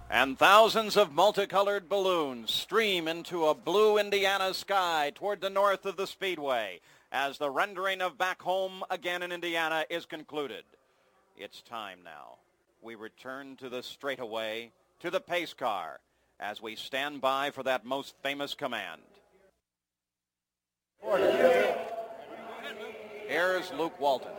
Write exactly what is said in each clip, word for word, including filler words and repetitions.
And thousands of multicolored balloons stream into a blue Indiana sky toward the north of the Speedway as the rendering of Back Home Again in Indiana is concluded. It's time now. We return to the straightaway, to the pace car, as we stand by for that most famous command. Here's Luke Walton.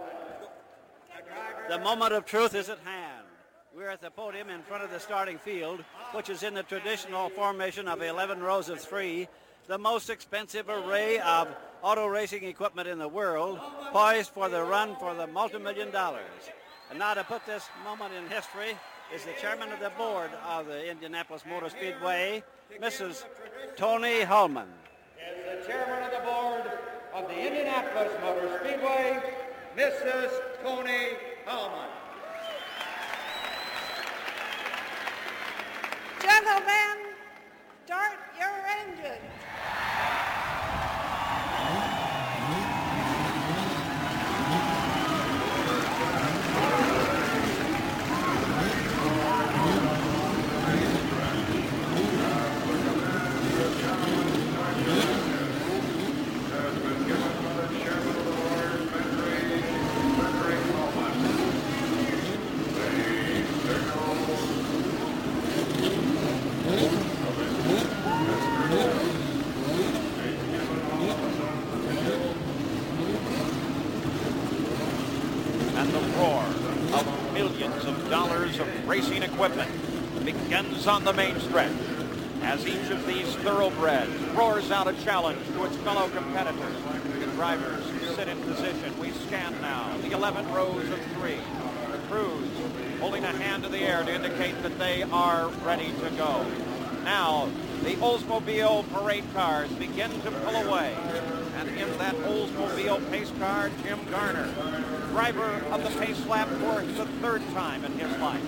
The moment of truth is at hand. We're at the podium in front of the starting field, which is in the traditional formation of eleven rows of three, the most expensive array of auto racing equipment in the world, poised for the run for the multi-million dollars. And now to put this moment in history is the chairman of the board of the Indianapolis Motor Speedway, Missus Tony Hulman. As the chairman of the board of the Indianapolis Motor Speedway, Missus Tony Hulman. Gentlemen, start your engines. Racing equipment begins on the main stretch as each of these thoroughbreds roars out a challenge to its fellow competitors. The drivers sit in position. We scan now the eleven rows of three. The crews holding a hand in the air to indicate that they are ready to go. Now the Oldsmobile parade cars begin to pull away, and in that Oldsmobile pace car, Jim Garner, driver of the pace lap for the third time in his life.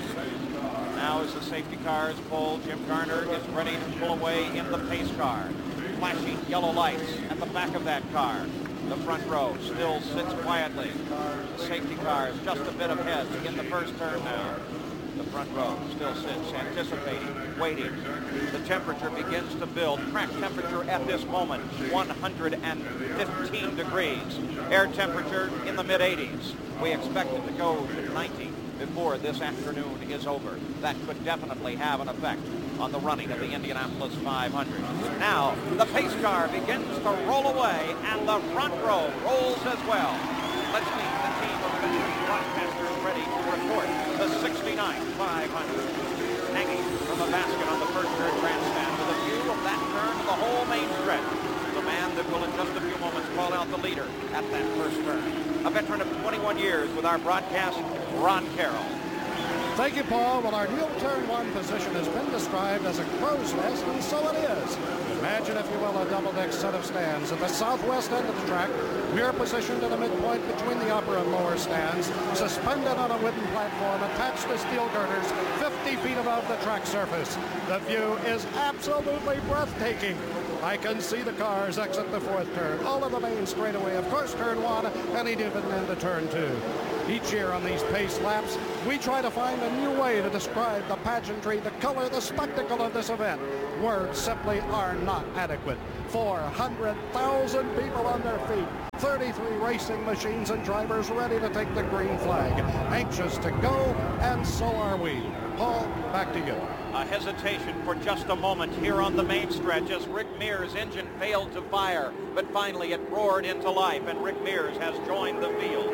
Now as the safety cars pull, Jim Garner is ready to pull away in the pace car. Flashing yellow lights at the back of that car. The front row still sits quietly. The safety cars just a bit ahead in the first turn now. The front row still sits, anticipating, waiting. The temperature begins to build. Track temperature at this moment, one hundred fifteen degrees. Air temperature in the mid eighties. We expect it to go to ninety before this afternoon is over. That could definitely have an effect on the running of the Indianapolis five hundred. Now, the pace car begins to roll away, and the front row rolls as well. Let's meet the team of veteran broadcasters ready to report the sixty-nine five hundred. Hanging from a basket on the first turn grandstand with a view of that turn to the whole main stretch. The man that will in just a few moments call out the leader at that first turn. A veteran of twenty-one years with our broadcast, Ron Carroll. Thank you, Paul. Well, our new turn one position has been described as a crow's nest, and so it is. Imagine, if you will, a double-deck set of stands. At the southwest end of the track, we are positioned at a midpoint between the upper and lower stands, suspended on a wooden platform attached to steel girders fifty feet above the track surface. The view is absolutely breathtaking. I can see the cars exit the fourth turn, all of the main straightaway, of course, turn one, and even into turn two. Each year on these pace laps, we try to find a new way to describe the pageantry, the color, the spectacle of this event. Words simply are not adequate. four hundred thousand people on their feet, thirty-three racing machines and drivers ready to take the green flag. Anxious to go, and so are we. Paul, back to you. A hesitation for just a moment here on the main stretch as Rick Mears' engine failed to fire, but finally it roared into life, and Rick Mears has joined the field.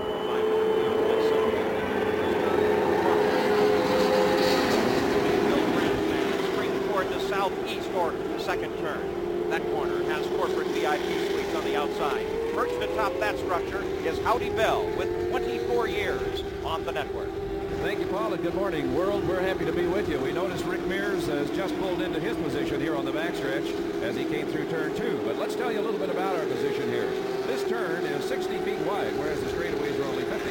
Southeast or second turn. That corner has corporate V I P suites on the outside. Perched atop that structure is Howdy Bell with twenty-four years on the network. Thank you, Paul, and good morning, world. We're happy to be with you. We noticed Rick Mears has just pulled into his position here on the backstretch as he came through turn two. But let's tell you a little bit about our position here. This turn is sixty feet wide, whereas the straightaways are only fifty.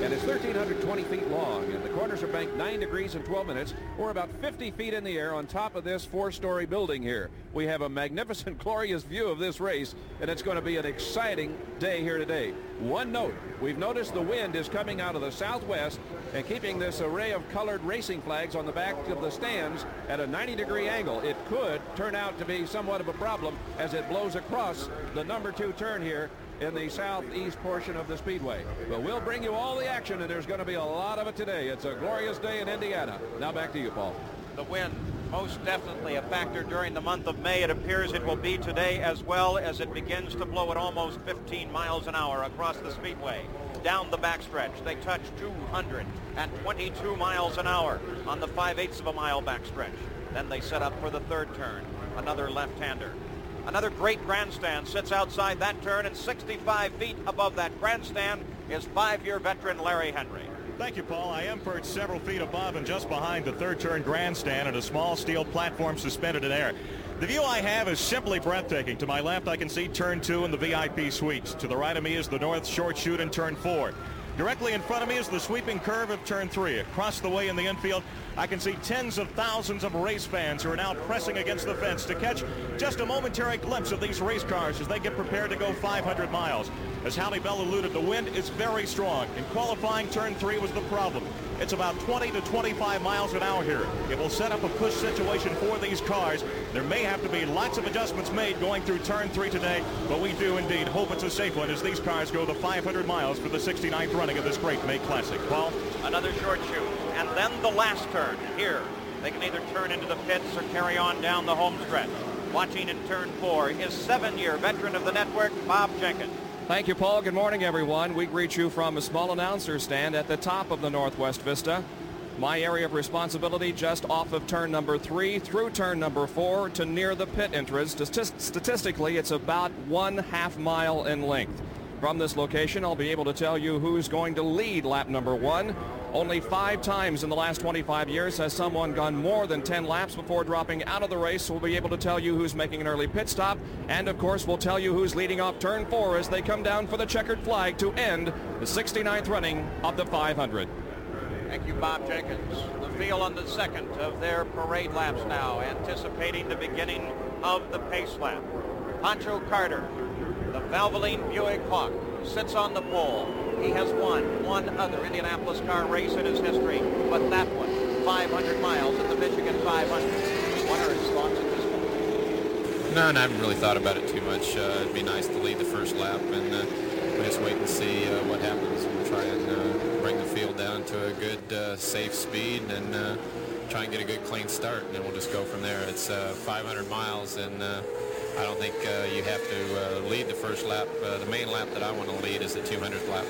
and it's one thousand three hundred twenty feet long, and the corners are banked nine degrees in twelve minutes. We're about fifty feet in the air on top of this four-story building here. We have a magnificent, glorious view of this race, and it's going to be an exciting day here today. One note, we've noticed the wind is coming out of the southwest and keeping this array of colored racing flags on the back of the stands at a ninety degree angle. It could turn out to be somewhat of a problem as it blows across the number two turn here in the southeast portion of the speedway. But we'll bring you all the action, and there's going to be a lot of it today. It's a glorious day in Indiana. Now back to you, Paul. The wind, most definitely a factor during the month of May. It appears it will be today as well, as it begins to blow at almost fifteen miles an hour across the speedway. Down the backstretch, they touch two hundred twenty-two miles an hour on the five-eighths of a mile backstretch. Then they set up for the third turn, another left-hander. Another great grandstand sits outside that turn, and sixty-five feet above that grandstand is five-year veteran Larry Henry. Thank you, Paul. I am perched several feet above and just behind the third turn grandstand and a small steel platform suspended in air. The view I have is simply breathtaking. To my left, I can see turn two and the V I P suites. To the right of me is the north short chute and turn four. Directly in front of me is the sweeping curve of turn three. Across the way in the infield, I can see tens of thousands of race fans who are now pressing against the fence to catch just a momentary glimpse of these race cars as they get prepared to go five hundred miles. As Hallie Bell alluded, the wind is very strong. In qualifying, turn three was the problem. It's about twenty to twenty-five miles an hour here. It will set up a push situation for these cars. There may have to be lots of adjustments made going through turn three today, but we do indeed hope it's a safe one as these cars go the five hundred miles for the sixty-ninth running of this great May Classic. Paul? Another short chute, and then the last turn. Here, they can either turn into the pits or carry on down the home stretch. Watching in turn four is seven-year veteran of the network, Bob Jenkins. Thank you, Paul. Good morning, everyone. We greet you from a small announcer stand at the top of the Northwest Vista. My area of responsibility just off of turn number three through turn number four to near the pit entrance. Statist- statistically, it's about one half mile in length. From this location, I'll be able to tell you who's going to lead lap number one. Only five times in the last twenty-five years has someone gone more than ten laps before dropping out of the race. We'll be able to tell you who's making an early pit stop. And, of course, we'll tell you who's leading off turn four as they come down for the checkered flag to end the sixty-ninth running of the five hundred. Thank you, Bob Jenkins. The field on the second of their parade laps now, anticipating the beginning of the pace lap. Pancho Carter, the Valvoline Buick Hawk, sits on the pole. He has won one other Indianapolis car race in his history, but that one, five hundred miles at the Michigan five hundred. What are his thoughts at this point? No, and I haven't really thought about it too much. Uh, it'd be nice to lead the first lap, and uh, we'll just wait and see uh, what happens. We'll try and uh, bring the field down to a good, uh, safe speed, and uh, try and get a good, clean start, and then we'll just go from there. It's uh, five hundred miles, and uh, I don't think uh, you have to uh, lead the first lap. Uh, the main lap that I want to lead is the two hundredth lap.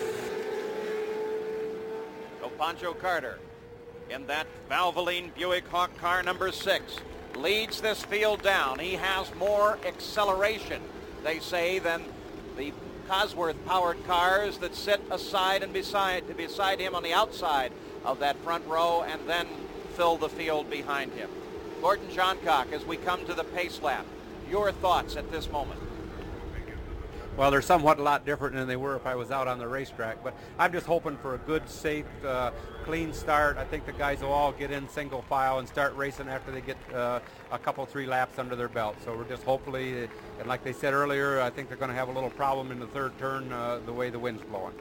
So Pancho Carter, in that Valvoline Buick Hawk car number six, leads this field down. He has more acceleration, they say, than the Cosworth-powered cars that sit aside and beside, beside him on the outside of that front row and then fill the field behind him. Gordon Johncock, as we come to the pace lap, your thoughts at this moment? Well, they're somewhat a lot different than they were if I was out on the racetrack, but I'm just hoping for a good, safe, uh, clean start. I think the guys will all get in single file and start racing after they get uh, a couple, three laps under their belt. So we're just hopefully, and like they said earlier, I think they're going to have a little problem in the third turn uh, the way the wind's blowing.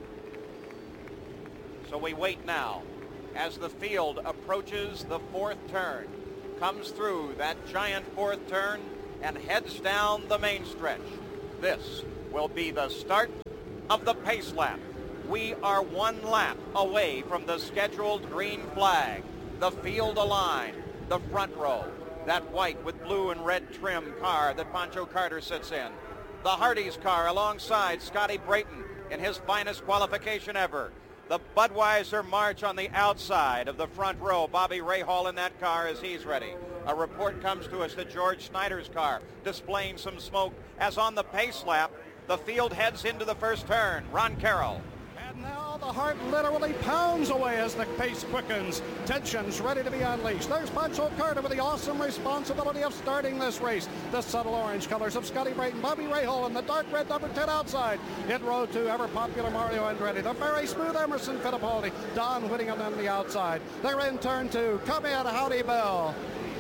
So we wait now as the field approaches the fourth turn, comes through that giant fourth turn, and heads down the main stretch. This will be the start of the pace lap. We are one lap away from the scheduled green flag. The field aligned, the front row, that white with blue and red trim car that Pancho Carter sits in. The Hardee's car alongside Scotty Brayton in his finest qualification ever. The Budweiser March on the outside of the front row. Bobby Rahal in that car as he's ready. A report comes to us that George Snyder's car displaying some smoke as on the pace lap, the field heads into the first turn. Ron Carroll. And now the heart literally pounds away as the pace quickens. Tensions ready to be unleashed. There's Pancho Carter with the awesome responsibility of starting this race. The subtle orange colors of Scotty Brayton, Bobby Rahal, and the dark red number ten outside. In row two, ever popular Mario Andretti. The very smooth Emerson Fittipaldi. Don Whittingham on the outside. They're in turn two. Come in, Howdy Bill.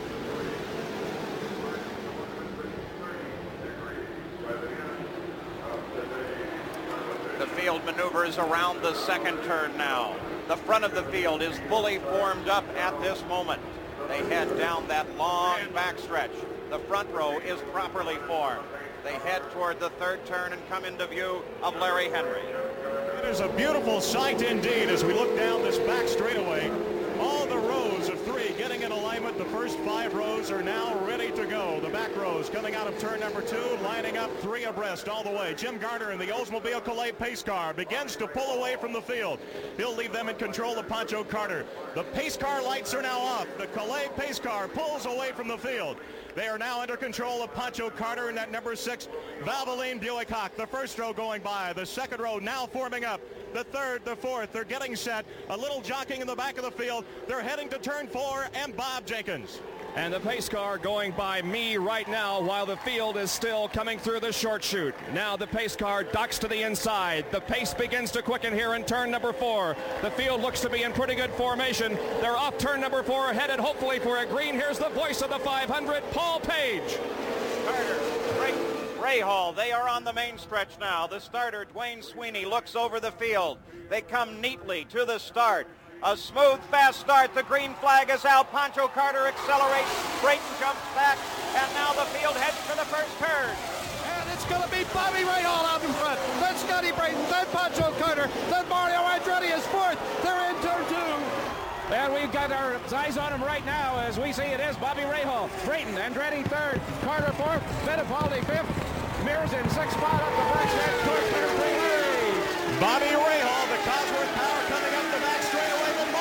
The field maneuvers around the second turn now. The front of the field is fully formed up at this moment. They head down that long backstretch. The front row is properly formed. They head toward the third turn and come into view of Larry Henry. It is a beautiful sight indeed as we look down this back straightaway. All the rows of three getting in alignment. The first five rows are now ready to go. The back rows coming out of turn number two, lining up three abreast all the way. Jim Gardner in the Oldsmobile Calais pace car begins to pull away from the field. He'll leave them in control of Pancho Carter. The pace car lights are now off. The Calais pace car pulls away from the field. They are now under control of Pancho Carter in that number six Valvoline Buick Hawk. The first row going by. The second row now forming up. The third, the fourth, they're getting set. A little jockeying in the back of the field. They're heading to turn four and Bob Jenkins. And the pace car going by me right now while the field is still coming through the short chute. Now the pace car ducks to the inside. The pace begins to quicken here in turn number four. The field looks to be in pretty good formation. They're off turn number four, headed hopefully for a green. Here's the voice of the five hundred, Paul Page. Carter, Brayton, Rahal, they are on the main stretch now. The starter, Dwayne Sweeney, looks over the field. They come neatly to the start. A smooth, fast start. The green flag is out. Pancho Carter accelerates. Brayton jumps back. And now the field heads for the first turn. And it's going to be Bobby Rahal out in front. Then Scotty Brayton. Then Pancho Carter. Then Mario Andretti is fourth. They're in turn two. And we've got our eyes on him right now as we see it is Bobby Rahal. Brayton, Andretti third. Carter fourth. Fittipaldi fifth. Mears in sixth spot up the backstretch. Course clear three Larry. Bobby Rahal, the Cosworth Power coming up the back straightaway.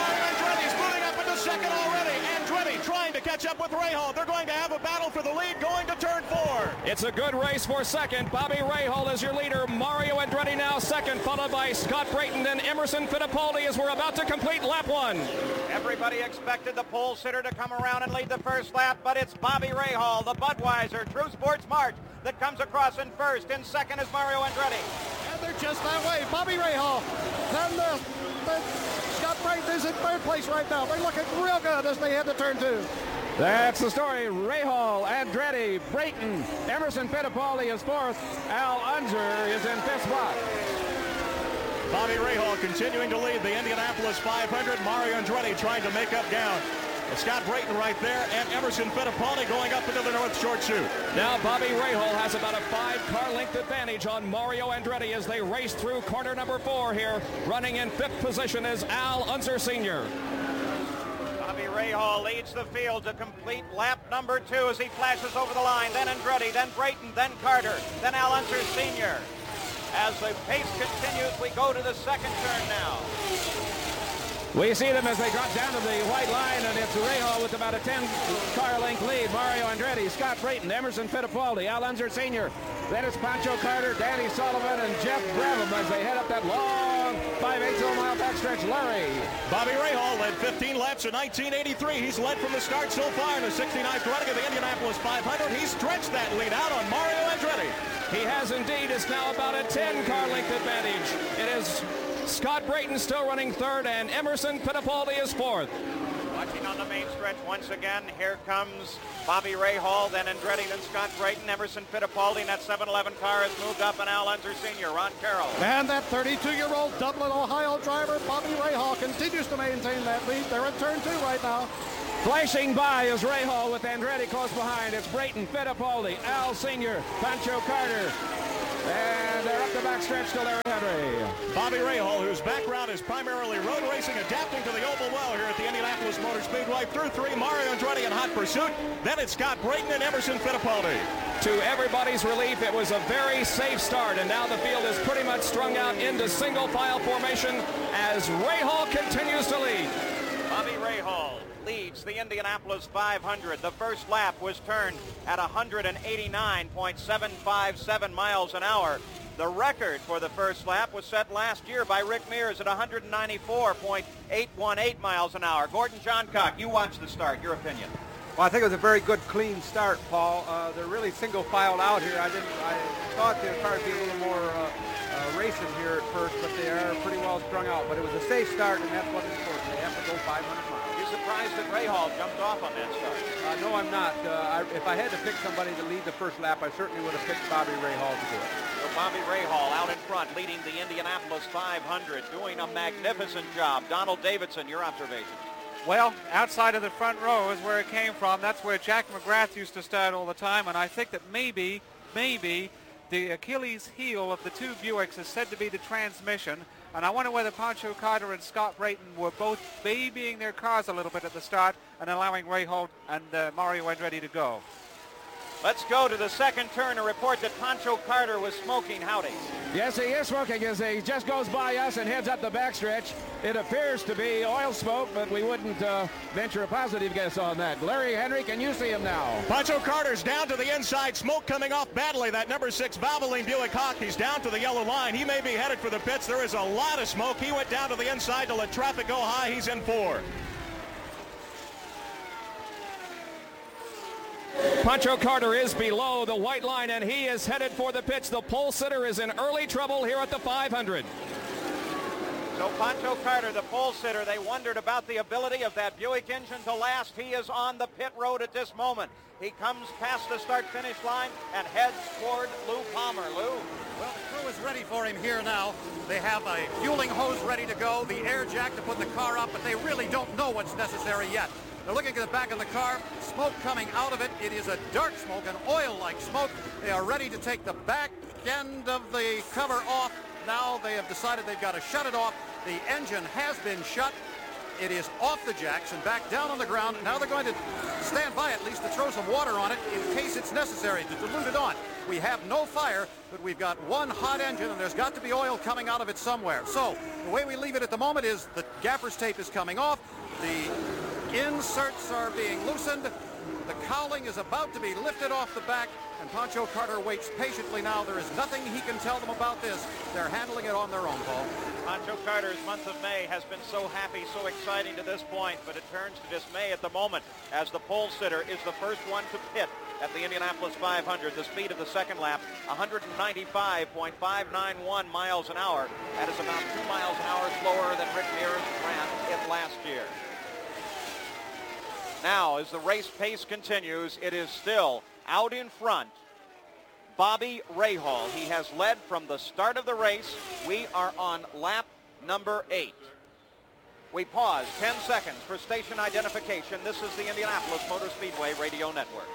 Second already. Andretti trying to catch up with Rahal. They're going to have a battle for the lead going to turn four. It's a good race for second. Bobby Rahal is your leader. Mario Andretti now second, followed by Scott Brayton and Emerson Fittipaldi as we're about to complete lap one. Everybody expected the pole sitter to come around and lead the first lap, but it's Bobby Rahal, the Budweiser True Sports March, that comes across in first. In second is Mario Andretti. And they're just that way. Bobby Rahal. Then the, the Scott Brayton is in third place right now. They're looking real good as they head to turn two. That's the story. Rahal, Andretti, Brayton, Emerson Fittipaldi is fourth. Al Unser is in fifth spot. Bobby Rahal continuing to lead the Indianapolis five hundred. Mario Andretti trying to make up ground. Scott Brayton right there, and Emerson Fittipaldi going up into the north short chute. Now Bobby Rahal has about a five-car length advantage on Mario Andretti as they race through corner number four here. Running in fifth position is Al Unser Senior Bobby Rahal leads the field to complete lap number two as he flashes over the line. Then Andretti, then Brayton, then Carter, then Al Unser Senior As the pace continues, we go to the second turn now. We see them as they drop down to the white line, and it's Rahal with about a ten-car length lead. Mario Andretti, Scott Brayton, Emerson Fittipaldi, Al Unser Senior Then it's Pancho Carter, Danny Sullivan, and Jeff Brabham as they head up that long five-eighths of a mile backstretch. Larry. Bobby Rahal led fifteen laps in nineteen eighty-three. He's led from the start so far in the sixty-ninth running of the Indianapolis five hundred. He's stretched that lead out on Mario Andretti. He has indeed. It's now about a ten-car length advantage. It is Scott Brayton still running third, and Emerson Fittipaldi is fourth. Watching on the main stretch once again, here comes Bobby Rahal, then Andretti, then Scott Brayton, Emerson Fittipaldi, and that seven eleven car has moved up, and Al Unser Senior Ron Carroll. And that thirty-two-year-old Dublin, Ohio driver, Bobby Rahal, continues to maintain that lead. They're in turn two right now. Flashing by is Rahal with Andretti close behind. It's Brayton, Fittipaldi, Al Senior, Pancho Carter. And they're up the backstretch to Larry Henry. Bobby Rahal, whose background is primarily road racing, adapting to the oval well here at the Indianapolis Motor Speedway. Through three, Mario Andretti in hot pursuit. Then it's Scott Brayton and Emerson Fittipaldi. To everybody's relief, it was a very safe start, and now the field is pretty much strung out into single file formation as Rahal continues to lead. Bobby Rahal leads the Indianapolis five hundred. The first lap was turned at one eighty-nine point seven five seven miles an hour. The record for the first lap was set last year by Rick Mears at one ninety-four point eight one eight miles an hour. Gordon Johncock, you watched the start. Your opinion? Well, I think it was a very good, clean start, Paul. Uh, they're really single-filed out here. I didn't. I thought they'd probably be a little more uh, uh, racing here at first, but they are pretty well strung out. But it was a safe start, and that's what's important. They have to go five hundred miles. You surprised that Rahal jumped off on that start? Uh, no, I'm not. Uh, I, if I had to pick somebody to lead the first lap, I certainly would have picked Bobby Rahal to do it. So Bobby Rahal out in front, leading the Indianapolis five hundred, doing a magnificent job. Donald Davidson, your observations? Well, outside of the front row is where it came from. That's where Jack McGrath used to start all the time, and I think that maybe, maybe the Achilles heel of the two Buicks is said to be the transmission. And I wonder whether Pancho Carter and Scott Brayton were both babying their cars a little bit at the start and allowing Rahal and uh, Mario Andretti to go. Let's go to the second turn to report that Pancho Carter was smoking. Howdy. Yes, he is smoking as he just goes by us and heads up the backstretch. It appears to be oil smoke, but we wouldn't uh, venture a positive guess on that. Larry Henry, can you see him now? Pancho Carter's down to the inside. Smoke coming off badly. That number six Valvoline Buick Hawk. He's down to the yellow line. He may be headed for the pits. There is a lot of smoke. He went down to the inside to let traffic go high. He's in four. Pancho Carter is below the white line, and he is headed for the pits. The pole sitter is in early trouble here at the five hundred. So Pancho Carter, the pole sitter, they wondered about the ability of that Buick engine to last. He is on the pit road at this moment. He comes past the start-finish line and heads toward Lou Palmer. Lou? Well, the crew is ready for him here now. They have a fueling hose ready to go, the air jack to put the car up, but they really don't know what's necessary yet. They're looking at the back of the car, smoke coming out of it. It is a dark smoke, an oil-like smoke. They are ready to take the back end of the cover off. Now they have decided they've got to shut it off. The engine has been shut. It is off the jacks and back down on the ground. Now they're going to stand by at least to throw some water on it in case it's necessary to dilute it on. We have no fire, but we've got one hot engine, and there's got to be oil coming out of it somewhere. So the way we leave it at the moment is the gaffer's tape is coming off. The inserts are being loosened. The cowling is about to be lifted off the back, and Pancho Carter waits patiently now. There is nothing he can tell them about this. They're handling it on their own, Paul. Pancho Carter's month of May has been so happy, so exciting to this point, but it turns to dismay at the moment as the pole sitter is the first one to pit at the Indianapolis five hundred. The speed of the second lap, one ninety-five point five nine one miles an hour. That is about two miles an hour slower than Rick Mears ran it last year. Now, as the race pace continues, it is still out in front, Bobby Rahal. He has led from the start of the race. We are on lap number eight. We pause ten seconds for station identification. This is the Indianapolis Motor Speedway Radio Network.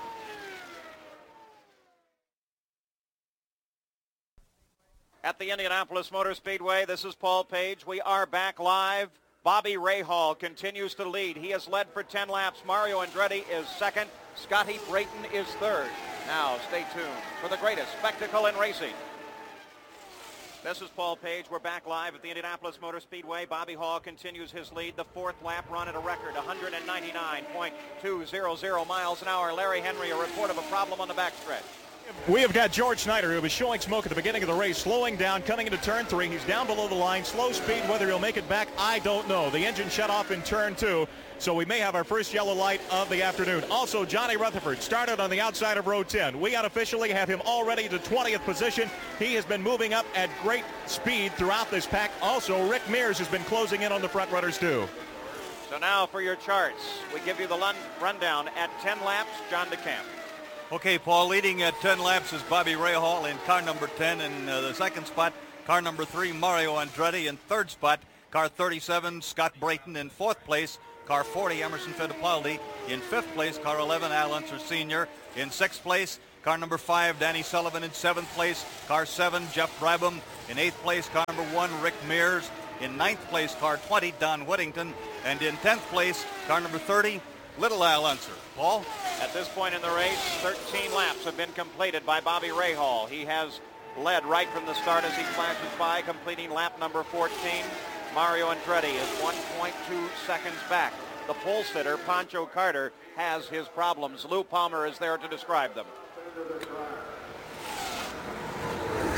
At the Indianapolis Motor Speedway, this is Paul Page. We are back live. Bobby Rahal continues to lead. He has led for ten laps. Mario Andretti is second. Scotty Brayton is third. Now, stay tuned for the greatest spectacle in racing. This is Paul Page. We're back live at the Indianapolis Motor Speedway. Bobby Hall continues his lead. The fourth lap run at a record, one ninety-nine point two zero zero miles an hour. Larry Henry, a report of a problem on the backstretch. We have got George Snyder, who was showing smoke at the beginning of the race, slowing down, coming into turn three. He's down below the line, slow speed. Whether he'll make it back, I don't know. The engine shut off in turn two, so we may have our first yellow light of the afternoon. Also, Johnny Rutherford started on the outside of row ten. We unofficially have him already to twentieth position. He has been moving up at great speed throughout this pack. Also, Rick Mears has been closing in on the front runners, too. So now for your charts, we give you the rundown at ten laps, John DeCamp. Okay, Paul, leading at ten laps is Bobby Rahal in car number ten. In uh, the second spot, car number three, Mario Andretti. In third spot, car thirty-seven, Scott Brayton. In fourth place, car forty, Emerson Fittipaldi. In fifth place, car eleven, Al Unser Senior In sixth place, car number five, Danny Sullivan. In seventh place, car seven, Jeff Brabham. In eighth place, car number one, Rick Mears. In ninth place, car twenty, Don Whittington. And in tenth place, car number thirty, Little Al Unser. Paul? At this point in the race, thirteen laps have been completed by Bobby Rahal. He has led right from the start as he flashes by, completing lap number fourteen. Mario Andretti is one point two seconds back. The pole sitter, Pancho Carter, has his problems. Lou Palmer is there to describe them.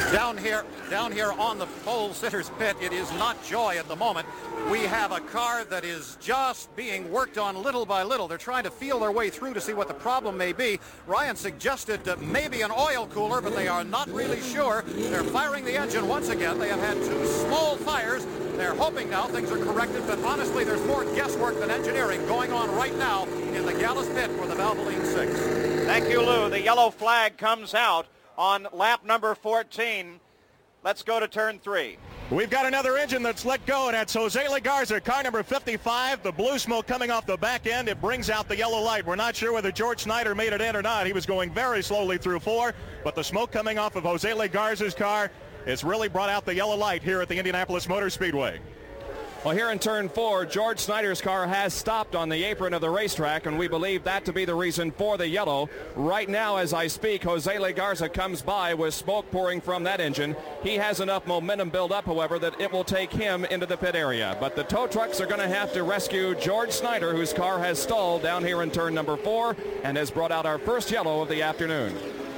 Down here, down here on the pole sitter's pit, it is not joy at the moment. We have a car that is just being worked on little by little. They're trying to feel their way through to see what the problem may be. Ryan suggested uh, maybe an oil cooler, but they are not really sure. They're firing the engine once again. They have had two small fires. They're hoping now things are corrected, but honestly, there's more guesswork than engineering going on right now in the Gallus pit for the Valvoline six. Thank you, Lou. The yellow flag comes out on lap number fourteen. Let's go to turn three. We've got another engine that's let go, and that's Jose Legarza, car number fifty-five. The blue smoke coming off the back end. It brings out the yellow light. We're not sure whether George Snyder made it in or not. He was going very slowly through four, but the smoke coming off of Jose Legarza's car has really brought out the yellow light here at the Indianapolis Motor Speedway. Well, here in turn four, George Snyder's car has stopped on the apron of the racetrack, and we believe that to be the reason for the yellow. Right now, as I speak, Jose Legarza comes by with smoke pouring from that engine. He has enough momentum build up, however, that it will take him into the pit area. But the tow trucks are going to have to rescue George Snyder, whose car has stalled down here in turn number four and has brought out our first yellow of the afternoon.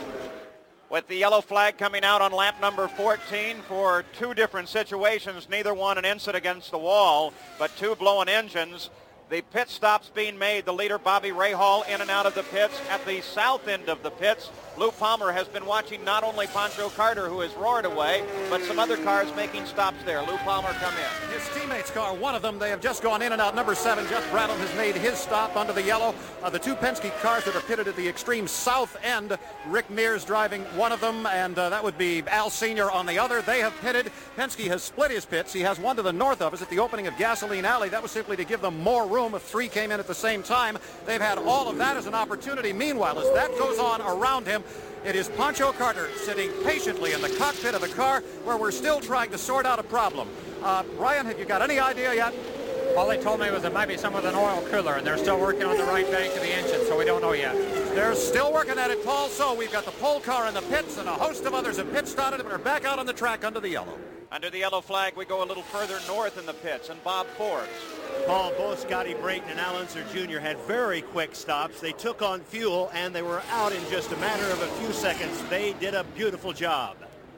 With the yellow flag coming out on lap number fourteen for two different situations, neither one an incident against the wall, but two blowing engines. The pit stops being made. The leader, Bobby Rahal, in and out of the pits. At the south end of the pits, Lou Palmer has been watching not only Pancho Carter, who has roared away, but some other cars making stops there. Lou Palmer come in. His teammate's car, one of them, they have just gone in and out. Number seven, Jeff Bradham, has made his stop under the yellow. Uh, the two Penske cars that are pitted at the extreme south end, Rick Mears driving one of them, and uh, that would be Al Senior on the other. They have pitted. Penske has split his pits. He has one to the north of us at the opening of Gasoline Alley. That was simply to give them more room if three came in at the same time. They've had all of that as an opportunity. Meanwhile, as that goes on around him, it is Pancho Carter sitting patiently in the cockpit of the car where we're still trying to sort out a problem. Uh, Ryan, have you got any idea yet? All they told me was it might be some with an oil cooler, and they're still working on the right bank of the engine, so we don't know yet. They're still working at it, Paul. So we've got the pole car in the pits, and a host of others have pit started and are back out on the track under the yellow. Under the yellow flag, we go a little further north in the pits, and Bob Forbes. Paul, both Scotty Brayton and Al Unser Junior had very quick stops. They took on fuel, and they were out in just a matter of a few seconds. They did a beautiful job.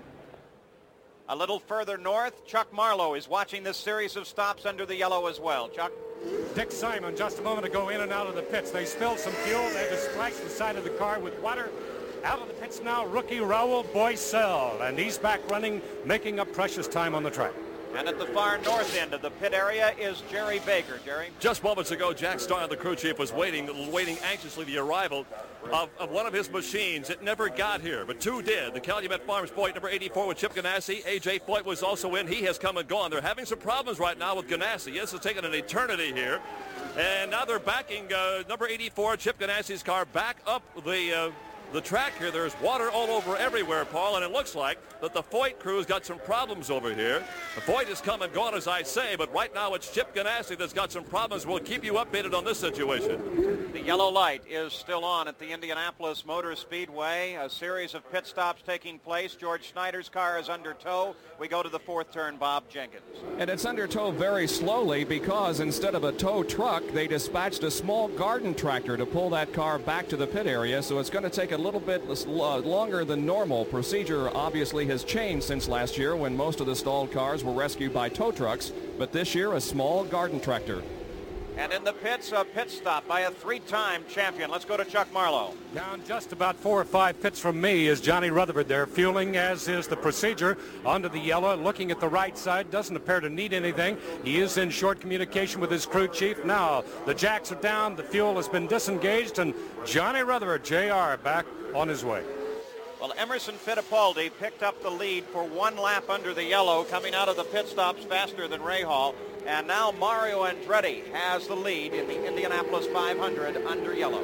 A little further north, Chuck Marlowe is watching this series of stops under the yellow as well. Chuck? Dick Simon just a moment ago in and out of the pits. They spilled some fuel. They had to splash the side of the car with water. Out of the pits now, rookie Raul Boycel, and he's back running, making up precious time on the track. And at the far north end of the pit area is Jerry Baker. Jerry? Just moments ago, Jack Starr, the crew chief, was waiting, waiting anxiously the arrival of, of one of his machines. It never got here, but two did. The Calumet Farms Foyt, number eighty-four with Chip Ganassi. A J Foyt was also in. He has come and gone. They're having some problems right now with Ganassi. This has taken an eternity here. And now they're backing uh, number eighty-four, Chip Ganassi's car, back up the... Uh, The track here. There's water all over everywhere, Paul, and it looks like that the Foyt crew's got some problems over here. The Foyt has come and gone, as I say, but right now it's Chip Ganassi that's got some problems. We'll keep you updated on this situation. The yellow light is still on at the Indianapolis Motor Speedway. A series of pit stops taking place. George Snyder's car is under tow. We go to the fourth turn, Bob Jenkins. And it's under tow very slowly because instead of a tow truck, they dispatched a small garden tractor to pull that car back to the pit area, so it's going to take a little bit longer than normal. Procedure obviously has changed since last year when most of the stalled cars were rescued by tow trucks, but this year a small garden tractor. And in the pits, a pit stop by a three-time champion. Let's go to Chuck Marlowe. Down just about four or five pits from me is Johnny Rutherford there, fueling as is the procedure onto the yellow, looking at the right side, doesn't appear to need anything. He is in short communication with his crew chief. Now the jacks are down, the fuel has been disengaged, and Johnny Rutherford, J R, back on his way. Well, Emerson Fittipaldi picked up the lead for one lap under the yellow, coming out of the pit stops faster than Rahal. And now Mario Andretti has the lead in the Indianapolis five hundred under yellow.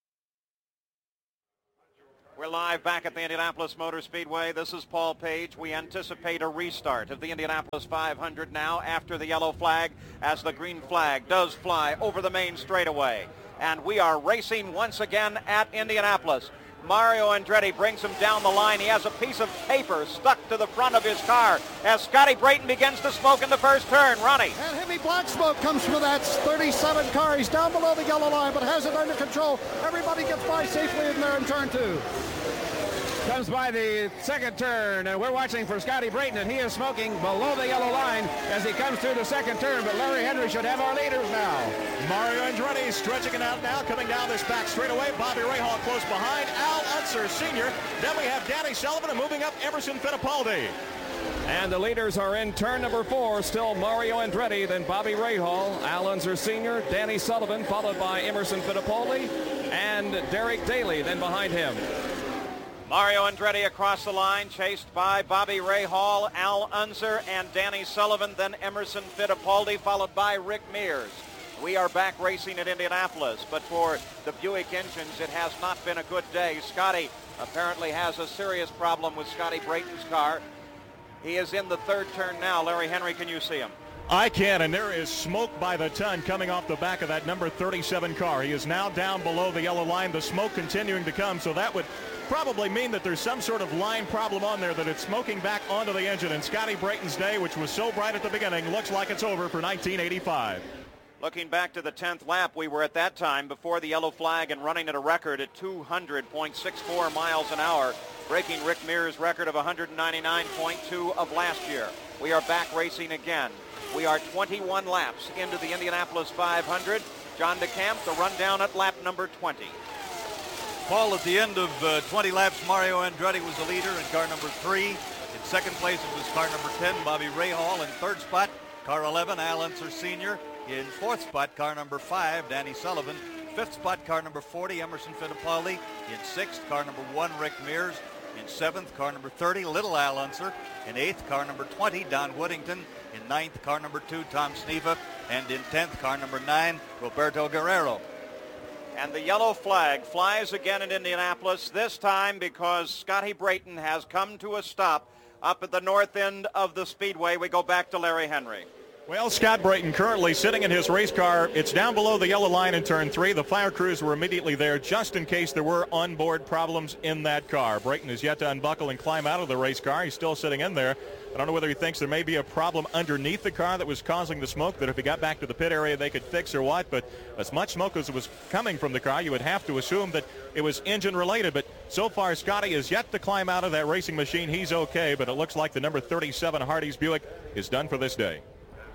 We're live back at the Indianapolis Motor Speedway. This is Paul Page. We anticipate a restart of the Indianapolis five hundred now after the yellow flag, as the green flag does fly over the main straightaway. And we are racing once again at Indianapolis. Mario Andretti brings him down the line. He has a piece of paper stuck to the front of his car as Scotty Brayton begins to smoke in the first turn. Ronnie. And heavy black smoke comes from that thirty-seven car. He's down below the yellow line, but has it under control. Everybody gets by safely in there in turn two. comes by the second turn, and we're watching for Scotty Brayton, and he is smoking below the yellow line as he comes through the second turn, but Larry Henry should have our leaders now. Mario Andretti stretching it out now, coming down this back straightaway. Bobby Rahal close behind. Al Unser Senior Then we have Danny Sullivan, and moving up, Emerson Fittipaldi. And the leaders are in turn number four, still Mario Andretti, then Bobby Rahal, Al Unser Senior, Danny Sullivan, followed by Emerson Fittipaldi, and Derek Daly then behind him. Mario Andretti across the line, chased by Bobby Rahal, Al Unser, and Danny Sullivan, then Emerson Fittipaldi, followed by Rick Mears. We are back racing at Indianapolis, but for the Buick engines, it has not been a good day. Scotty apparently has a serious problem with Scotty Brayton's car. He is in the third turn now. Larry Henry, can you see him? I can, and there is smoke by the ton coming off the back of that number thirty-seven car. He is now down below the yellow line, the smoke continuing to come, so that would probably mean that there's some sort of line problem on there, that it's smoking back onto the engine, and Scotty Brayton's day, which was so bright at the beginning, looks like it's over for nineteen eighty-five. Looking back to the tenth lap, we were at that time before the yellow flag and running at a record at two hundred point six four miles an hour, breaking Rick Mears' record of one hundred ninety-nine point two of last year. We are back racing again. We are twenty-one laps into the Indianapolis five hundred. John DeCamp, the rundown at lap number twenty. Paul, at the end of uh, twenty laps, Mario Andretti was the leader in car number three. In second place, it was car number ten, Bobby Rahal. In third spot, car eleven, Al Unser Senior In fourth spot, car number five, Danny Sullivan. Fifth spot, car number forty, Emerson Fittipaldi. In sixth, car number one, Rick Mears. In seventh, car number thirty, Little Al Unser. In eighth, car number twenty, Don Woodington. In ninth, car number two, Tom Sneva. And in tenth, car number nine, Roberto Guerrero. And the yellow flag flies again in Indianapolis, this time because Scotty Brayton has come to a stop up at the north end of the speedway. We go back to Larry Henry. Well, Scott Brayton currently sitting in his race car. It's down below the yellow line in turn three. The fire crews were immediately there just in case there were onboard problems in that car. Brayton is yet to unbuckle and climb out of the race car. He's still sitting in there. I don't know whether he thinks there may be a problem underneath the car that was causing the smoke, that if he got back to the pit area they could fix or what, but as much smoke as was coming from the car, you would have to assume that it was engine related. But so far, Scotty is yet to climb out of that racing machine. He's okay, but it looks like the number thirty-seven Hardee's Buick is done for this day.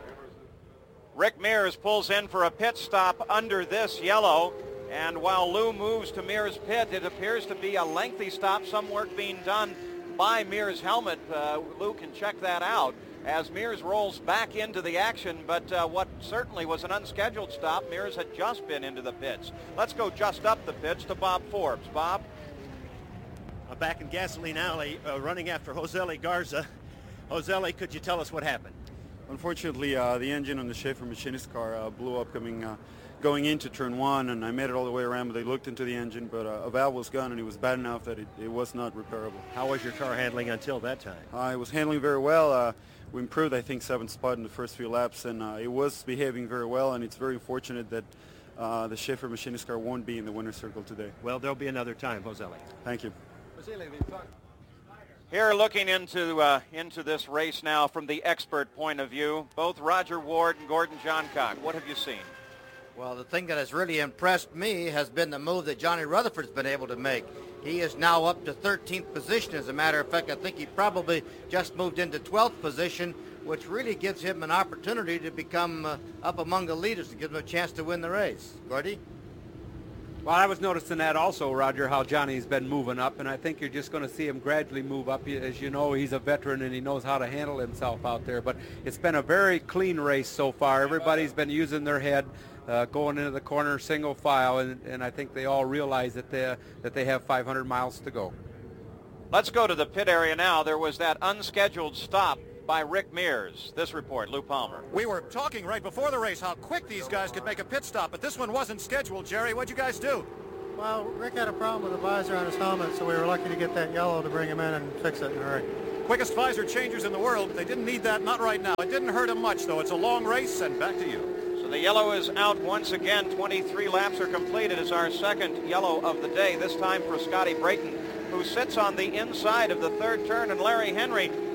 Rick Mears pulls in for a pit stop under this yellow, and while Lou moves to Mears' pit, it appears to be a lengthy stop, some work being done by Mears' helmet. Uh, Lou can check that out as Mears rolls back into the action, but uh, what certainly was an unscheduled stop, Mears had just been into the pits. Let's go just up the pits to Bob Forbes. Bob? Uh, back in Gasoline Alley, uh, running after Josely Garza. Josely, could you tell us what happened? Unfortunately, uh, the engine on the Schaefer machinist car uh, blew up coming, uh, going into turn one, and I made it all the way around, but they looked into the engine, but uh, a valve was gone, and it was bad enough that it, it was not repairable. How was your car handling until that time? Uh, it was handling very well. Uh, we improved, I think, seventh spot in the first few laps, and uh, it was behaving very well, and it's very fortunate that uh, the Schaefer machinist car won't be in the winner's circle today. Well, there'll be another time, Josely. Thank you. Here, looking into uh, into this race now from the expert point of view, both Roger Ward and Gordon Johncock, what have you seen? Well, the thing that has really impressed me has been the move that Johnny Rutherford's been able to make. He is now up to thirteenth position. As a matter of fact, I think he probably just moved into twelfth position, which really gives him an opportunity to become uh, up among the leaders, to give him a chance to win the race. Gordy? Well, I was noticing that also, Roger, how Johnny's been moving up, and I think you're just going to see him gradually move up. As you know, he's a veteran and he knows how to handle himself out there. But it's been a very clean race so far. Everybody's been using their head, uh, going into the corner single file, and, and I think they all realize that they, that they have five hundred miles to go. Let's go to the pit area now. There was that unscheduled stop by Rick Mears. This report, Lou Palmer. We were talking right before the race how quick these guys could make a pit stop, but this one wasn't scheduled. Jerry, what'd you guys do? Well, Rick had a problem with the visor on his helmet, so we were lucky to get that yellow to bring him in and fix it in a hurry. Quickest visor changers in the world. They didn't need that, not right now. It didn't hurt them much, though. It's a long race, and back to you. So the yellow is out once again. twenty-three laps are completed as our second yellow of the day, this time for Scotty Brayton, who sits on the inside of the third turn. And Larry Henry,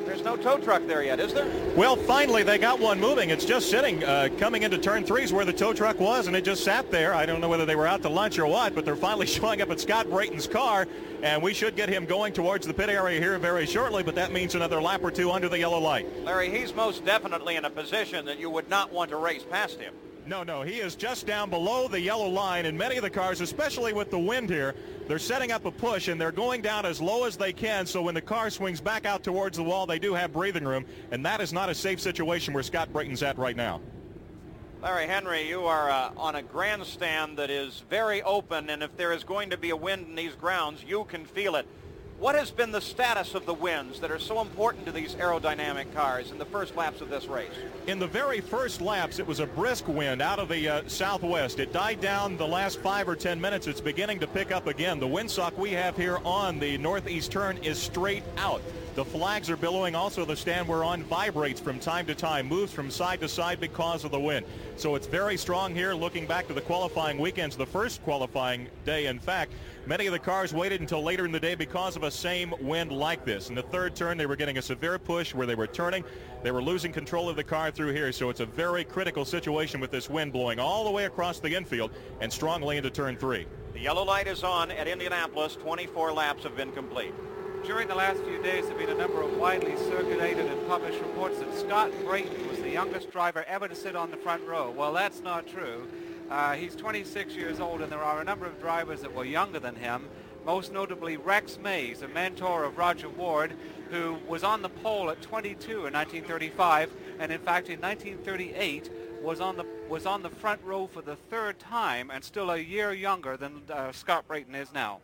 There's no tow truck there yet, is there? Well, finally they got one moving. It's just sitting, uh, coming into turn three is where the tow truck was, and it just sat there. I don't know whether they were out to lunch or what, but they're finally showing up at Scott Brayton's car, and we should get him going towards the pit area here very shortly, but that means another lap or two under the yellow light. Larry, he's most definitely in a position that you would not want to race past him. No, no, he is just down below the yellow line, and many of the cars, especially with the wind here, they're setting up a push, and they're going down as low as they can, so when the car swings back out towards the wall, they do have breathing room, and that is not a safe situation where Scott Brayton's at right now. Larry Henry, you are uh, on a grandstand that is very open, and if there is going to be a wind in these grounds, you can feel it. What has been the status of the winds that are so important to these aerodynamic cars in the first laps of this race? In the very first laps, it was a brisk wind out of the uh, southwest. It died down the last five or ten minutes. It's beginning to pick up again. The windsock we have here on the northeast turn is straight out. The flags are billowing. Also, the stand we're on vibrates from time to time, moves from side to side because of the wind. So it's very strong here. Looking back to the qualifying weekends, the first qualifying day, in fact, many of the cars waited until later in the day because of a same wind like this. In the third turn, they were getting a severe push where they were turning. They were losing control of the car through here, so it's a very critical situation with this wind blowing all the way across the infield and strongly into turn three. The yellow light is on at Indianapolis. twenty-four laps have been complete. During the last few days, there have been a number of widely circulated and published reports that Scott Brayton was the youngest driver ever to sit on the front row. Well, that's not true. Uh, he's twenty-six years old, and there are a number of drivers that were younger than him, most notably Rex Mays, a mentor of Roger Ward, who was on the pole at twenty-two in nineteen thirty-five, and in fact in nineteen thirty-eight was on the was on the front row for the third time, and still a year younger than uh, Scott Brayton is now.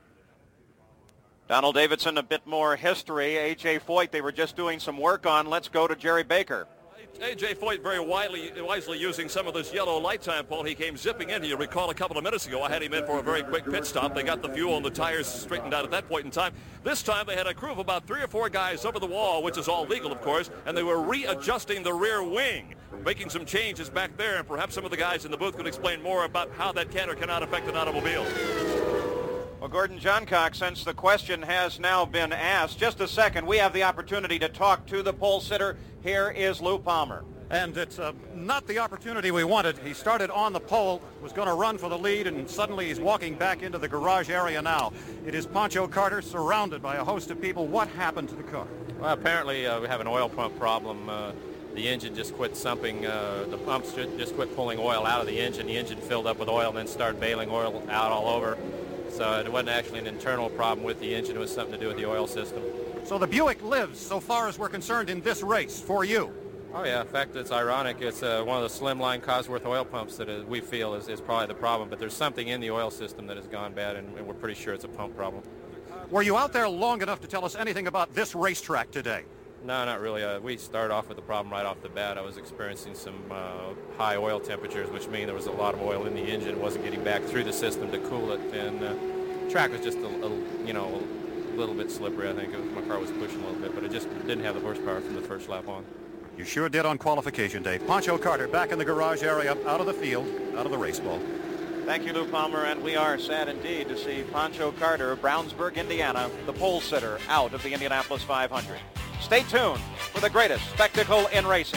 Donald Davidson, a bit more history. A J Foyt, they were just doing some work on. Let's go to Jerry Baker. A J Foyt very widely, wisely using some of this yellow light time, Paul. He came zipping in. You recall a couple of minutes ago, I had him in for a very quick pit stop. They got the fuel and the tires straightened out at that point in time. This time they had a crew of about three or four guys over the wall, which is all legal, of course, and they were readjusting the rear wing, making some changes back there, and perhaps some of the guys in the booth could explain more about how that can or cannot affect an automobile. Well, Gordon Johncock, since the question has now been asked, just a second, we have the opportunity to talk to the pole sitter. Here is Lou Palmer. And it's uh, not the opportunity we wanted. He started on the pole, was going to run for the lead, and suddenly he's walking back into the garage area now. It is Pancho Carter surrounded by a host of people. What happened to the car? Well, apparently uh, we have an oil pump problem. Uh, the engine just quit sumping. Uh, the pumps just quit pulling oil out of the engine. The engine filled up with oil and then started bailing oil out all over. So it wasn't actually an internal problem with the engine. It was something to do with the oil system. So the Buick lives, so far as we're concerned, in this race for you. Oh, yeah. In fact, it's ironic. It's uh, one of the slimline Cosworth oil pumps that uh, we feel is, is probably the problem. But there's something in the oil system that has gone bad, and, and we're pretty sure it's a pump problem. Were you out there long enough to tell us anything about this racetrack today? No, not really. Uh, we started off with the problem right off the bat. I was experiencing some uh, high oil temperatures, which mean there was a lot of oil in the engine. It wasn't getting back through the system to cool it, and uh, the track was just a, a, you know, a little bit slippery. I think it was, my car was pushing a little bit, but it just didn't have the horsepower from the first lap on. You sure did on qualification day. Pancho Carter back in the garage area, out of the field, out of the race ball. Thank you, Lou Palmer, and we are sad indeed to see Pancho Carter of Brownsburg, Indiana, the pole sitter, out of the Indianapolis five hundred. Stay tuned for the greatest spectacle in racing.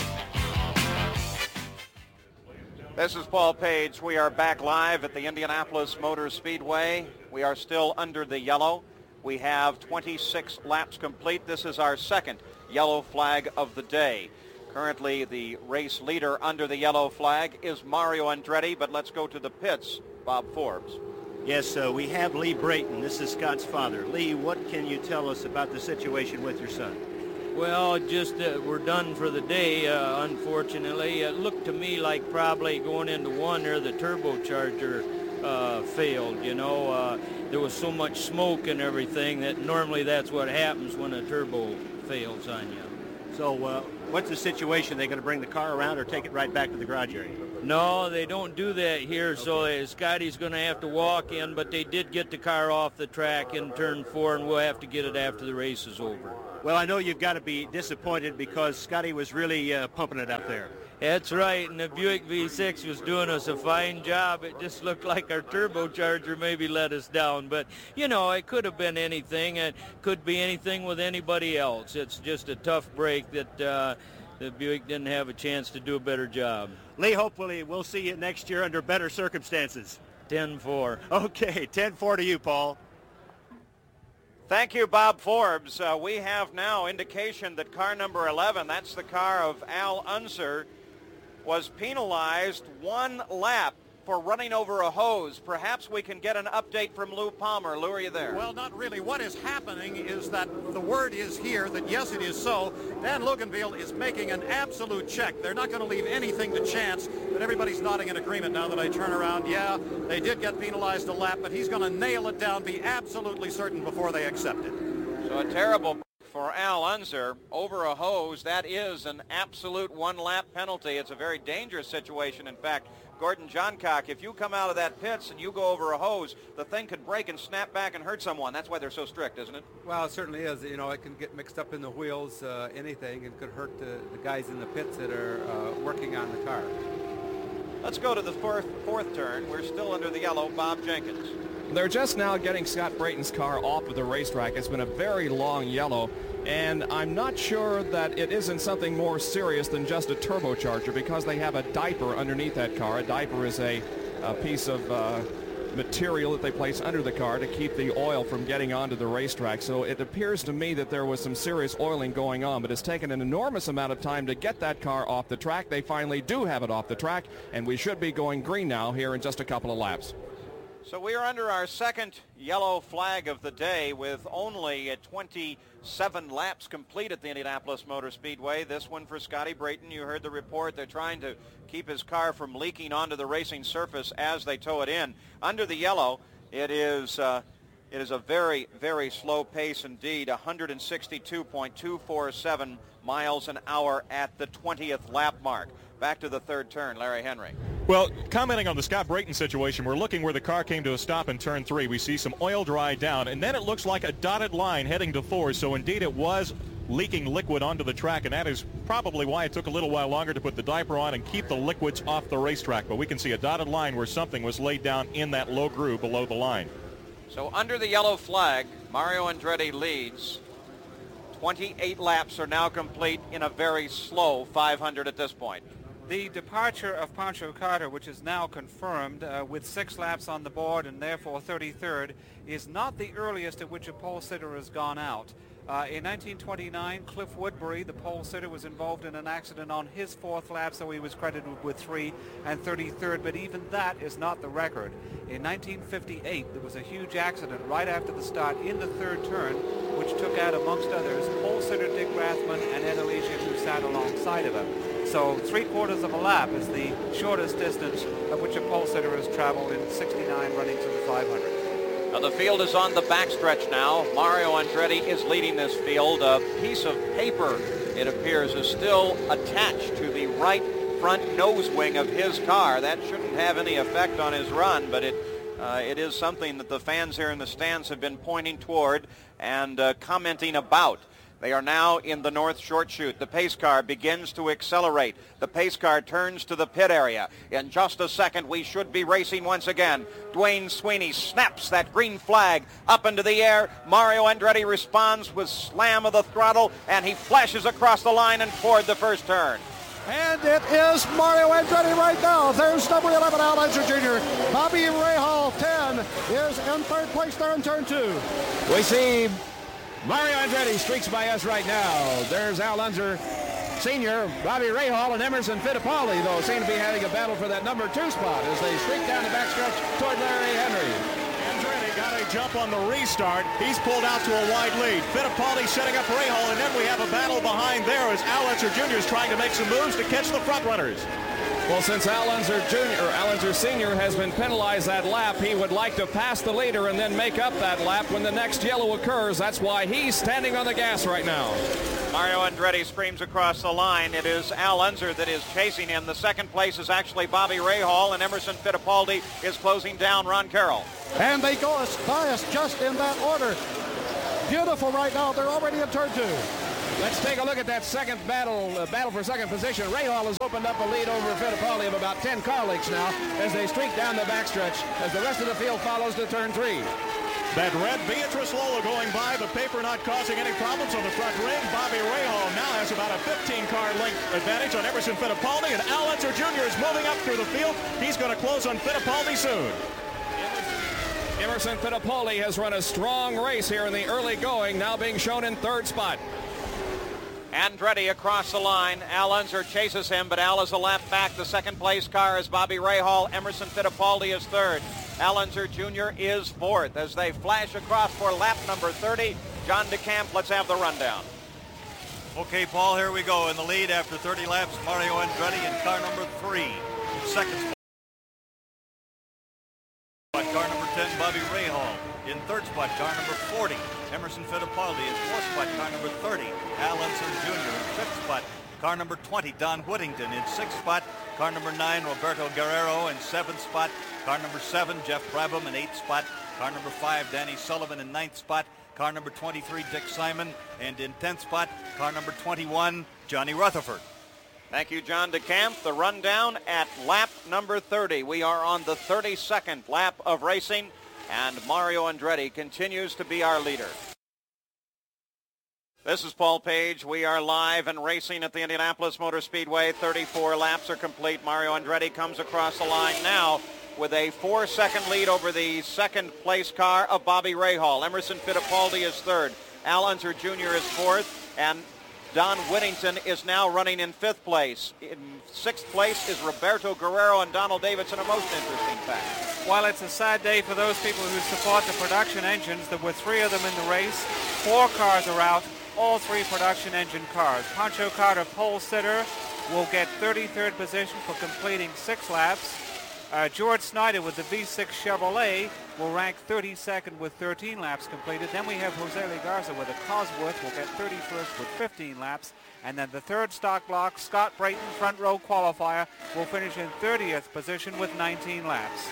This is Paul Page. We are back live at the Indianapolis Motor Speedway. We are still under the yellow. We have twenty-six laps complete. This is our second yellow flag of the day. Currently, the race leader under the yellow flag is Mario Andretti, but let's go to the pits. Bob Forbes. Yes, uh, we have Lee Brayton. This is Scott's father. Lee, what can you tell us about the situation with your son? Well, just uh, we're done for the day, uh, unfortunately. It looked to me like probably going into one there, the turbocharger uh, failed, you know. Uh, there was so much smoke and everything that normally that's what happens when a turbo fails on you. So uh, what's the situation? Are they going to bring the car around or take it right back to the garage area? No, they don't do that here, okay. So uh, Scotty's going to have to walk in, but they did get the car off the track in turn four, and we'll have to get it after the race is over. Well, I know you've got to be disappointed because Scotty was really uh, pumping it up there. That's right, and the Buick V six was doing us a fine job. It just looked like our turbocharger maybe let us down. But, you know, it could have been anything. It could be anything with anybody else. It's just a tough break that uh, the Buick didn't have a chance to do a better job. Lee, hopefully we'll see you next year under better circumstances. ten four. Okay, ten four to you, Paul. Thank you, Bob Forbes. Uh, we have now indication that car number eleven, that's the car of Al Unser, was penalized one lap for running over a hose. Perhaps we can get an update from Lou Palmer. Lou, are you there? Well, not really. What is happening is that the word is here that, yes, it is so. Dan Luganville is making an absolute check. They're not going to leave anything to chance, but everybody's nodding in agreement now that I turn around. Yeah, they did get penalized a lap, but he's going to nail it down, be absolutely certain before they accept it. So a terrible for Al Unser over a hose. That is an absolute one-lap penalty. It's a very dangerous situation. In fact, Gordon Johncock, if you come out of that pits and you go over a hose, the thing could break and snap back and hurt someone. That's why they're so strict, isn't it? Well, it certainly is. You know, it can get mixed up in the wheels, uh, anything. It could hurt the, the guys in the pits that are uh, working on the car. Let's go to the fourth, fourth turn. We're still under the yellow. Bob Jenkins. They're just now getting Scott Brayton's car off of the racetrack. It's been a very long yellow, and I'm not sure that it isn't something more serious than just a turbocharger, because they have a diaper underneath that car. A diaper is a, a piece of uh, material that they place under the car to keep the oil from getting onto the racetrack. So it appears to me that there was some serious oiling going on, but it's taken an enormous amount of time to get that car off the track. They finally do have it off the track, and we should be going green now here in just a couple of laps. So we are under our second yellow flag of the day with only twenty-seven laps complete at the Indianapolis Motor Speedway. This one for Scotty Brayton. You heard the report. They're trying to keep his car from leaking onto the racing surface as they tow it in. Under the yellow, it is uh, it is a very, very slow pace indeed, one sixty-two point two four seven miles an hour at the twentieth lap mark. Back to the third turn, Larry Henry. Well, commenting on the Scott Brayton situation, we're looking where the car came to a stop in turn three. We see some oil dry down, and then it looks like a dotted line heading to four. So indeed it was leaking liquid onto the track, and that is probably why it took a little while longer to put the diaper on and keep the liquids off the racetrack. But we can see a dotted line where something was laid down in that low groove below the line. So under the yellow flag, Mario Andretti leads. twenty-eight laps are now complete in a very slow five hundred at this point. The departure of Pancho Carter, which is now confirmed uh, with six laps on the board and therefore thirty-third, is not the earliest at which a pole sitter has gone out. Uh, in nineteen twenty-nine, Cliff Woodbury, the pole sitter, was involved in an accident on his fourth lap, so he was credited with three and thirty-third, but even that is not the record. In nineteen fifty-eight, there was a huge accident right after the start in the third turn, which took out, amongst others, pole sitter Dick Rathman and Ed Elysian, who sat alongside of him. So three quarters of a lap is the shortest distance at which a pole sitter has traveled in sixty-nine runnings of the five hundred. Now the field is on the backstretch now. Mario Andretti is leading this field. A piece of paper, it appears, is still attached to the right front nose wing of his car. That shouldn't have any effect on his run, but it uh, it is something that the fans here in the stands have been pointing toward and uh, commenting about. They are now in the north short chute. The pace car begins to accelerate. The pace car turns to the pit area. In just a second, we should be racing once again. Dwayne Sweeney snaps that green flag up into the air. Mario Andretti responds with slam of the throttle, and he flashes across the line and toward the first turn. And it is Mario Andretti right now. There's number eleven, Al Unser Junior Bobby Rahal, ten, is in third place there in turn two. We see Mario Andretti streaks by us right now. There's Al Unser Senior, Bobby Rahal, and Emerson Fittipaldi, though, seem to be having a battle for that number two spot as they streak down the backstretch toward Larry Henry. Andretti got a jump on the restart. He's pulled out to a wide lead. Fittipaldi setting up Rahal, and then we have a battle behind there as Al Unser Junior is trying to make some moves to catch the front runners. Well, since Al Unser Junior or Al Unser Senior has been penalized that lap, he would like to pass the leader and then make up that lap when the next yellow occurs. That's why he's standing on the gas right now. Mario Andretti screams across the line. It is Al Unser that is chasing him. The second place is actually Bobby Rahal, and Emerson Fittipaldi is closing down Ron Carroll. And they go as by us just in that order. Beautiful right now. They're already in turn two. Let's take a look at that second battle, uh, battle for second position. Rahal has opened up a lead over Fittipaldi of about ten car lengths now as they streak down the backstretch as the rest of the field follows to turn three. That red Beatrice Lola going by, but paper not causing any problems on the front ring. Bobby Rahal now has about a fifteen car length advantage on Emerson Fittipaldi, and Al Unser Junior is moving up through the field. He's going to close on Fittipaldi soon. Emerson Fittipaldi has run a strong race here in the early going, now being shown in third spot. Andretti across the line. Al Unser chases him, but Al is a lap back. The second place car is Bobby Rahal. Emerson Fittipaldi is third. Al Unser Junior is fourth as they flash across for lap number thirty. John DeCamp, let's have the rundown. Okay, Paul, here we go. In the lead after thirty laps, Mario Andretti in car number three. Second spot, car number ten, Bobby Rahal. In third spot, car number forty, Emerson Fittipaldi. In fourth spot, car number thirty, Al Unser Junior In fifth spot, car number twenty, Don Whittington. In sixth spot, car number nine, Roberto Guerrero. In seventh spot, car number seven, Jeff Brabham. In eighth spot, car number five, Danny Sullivan. In ninth spot, car number twenty-three, Dick Simon. And in tenth spot, car number twenty-one, Johnny Rutherford. Thank you, John DeCamp. The rundown at lap number thirty. We are on the thirty-second lap of racing, and Mario Andretti continues to be our leader. This is Paul Page. We are live and racing at the Indianapolis Motor Speedway. thirty-four laps are complete. Mario Andretti comes across the line now with a four-second lead over the second-place car of Bobby Rahal. Emerson Fittipaldi is third. Al Unser Junior is fourth, and Don Whittington is now running in fifth place. In sixth place is Roberto Guerrero and Donald Davidson, a most interesting fact. While it's a sad day for those people who support the production engines, there were three of them in the race. Four cars are out, all three production engine cars. Pancho Carter, pole sitter, will get thirty-third position for completing six laps. Uh, George Snyder with the V six Chevrolet will rank thirty-second with thirteen laps completed. Then we have Jose Legarza with a Cosworth will get thirty-first with fifteen laps. And then the third stock block, Scott Brayton, front row qualifier, will finish in thirtieth position with nineteen laps.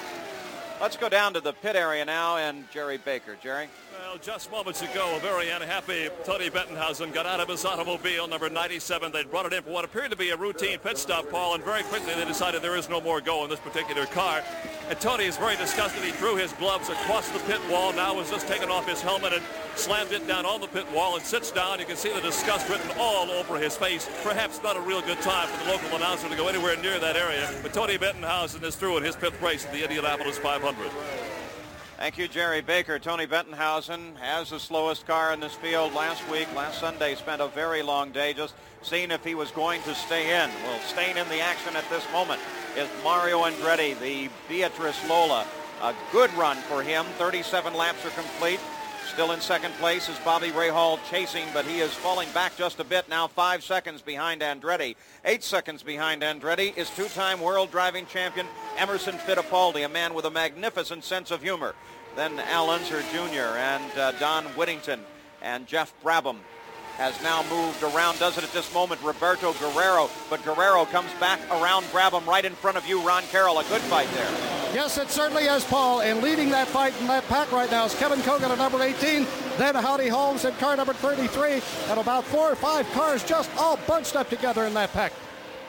Let's go down to the pit area now and Jerry Baker. Jerry? Well, just moments ago, a very unhappy Tony Bettenhausen got out of his automobile, number ninety-seven. They brought it in for what appeared to be a routine pit stop, Paul, and very quickly they decided there is no more go in this particular car. And Tony is very disgusted. He threw his gloves across the pit wall, now has just taken off his helmet and slammed it down on the pit wall and sits down. You can see the disgust written all over his face. Perhaps not a real good time for the local announcer to go anywhere near that area, but Tony Bettenhausen is through in his fifth race at the Indianapolis five hundred. Thank you, Jerry Baker. Tony Bettenhausen has the slowest car in this field last week. Last Sunday spent a very long day just seeing if he was going to stay in. Well, staying in the action at this moment is Mario Andretti, the Beatrice Lola. A good run for him. thirty-seven laps are complete. Still in second place is Bobby Rahal chasing, but he is falling back just a bit now, five seconds behind Andretti. Eight seconds behind Andretti is two-time world driving champion Emerson Fittipaldi, a man with a magnificent sense of humor. Then Al Unser Junior and uh, Don Whittington and Jeff Brabham has now moved around, does it at this moment, Roberto Guerrero, but Guerrero comes back around Brabham right in front of you, Ron Carroll. A good fight there. Yes, it certainly is, Paul. And leading that fight in that pack right now is Kevin Cogan at number eighteen, then Howdy Holmes in car number thirty-three, and about four or five cars just all bunched up together in that pack.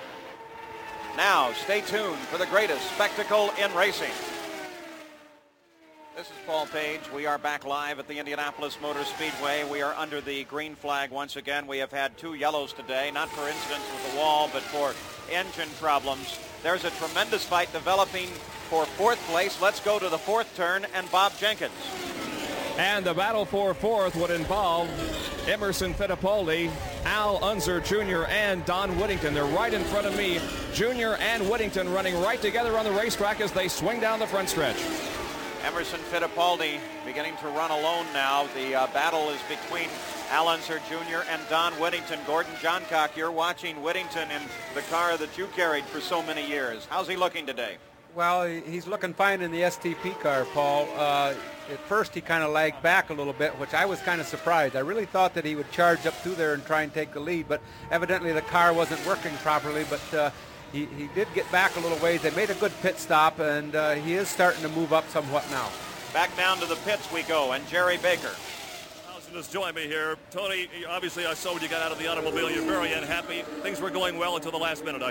Now, stay tuned for the greatest spectacle in racing. This is Paul Page. We are back live at the Indianapolis Motor Speedway. We are under the green flag once again. We have had two yellows today, not for incidents with the wall, but for engine problems. There's a tremendous fight developing for fourth place. Let's go to the fourth turn and Bob Jenkins. And the battle for fourth would involve Emerson Fittipaldi, Al Unser Junior, and Don Whittington. They're right in front of me. Junior and Whittington running right together on the racetrack as they swing down the front stretch. Emerson Fittipaldi beginning to run alone now. The uh, battle is between Al Unser Junior and Don Whittington. Gordon Johncock, you're watching Whittington in the car that you carried for so many years. How's he looking today? Well, he's looking fine in the S T P car, Paul. Uh, at first, he kind of lagged back a little bit, which I was kind of surprised. I really thought that he would charge up through there and try and take the lead, but evidently the car wasn't working properly. But uh, he, he did get back a little ways. They made a good pit stop, and uh, he is starting to move up somewhat now. Back down to the pits we go, and Jerry Baker. Austin has joined me here. Tony, obviously I saw when you got out of the automobile, you're very unhappy. Things were going well until the last minute, I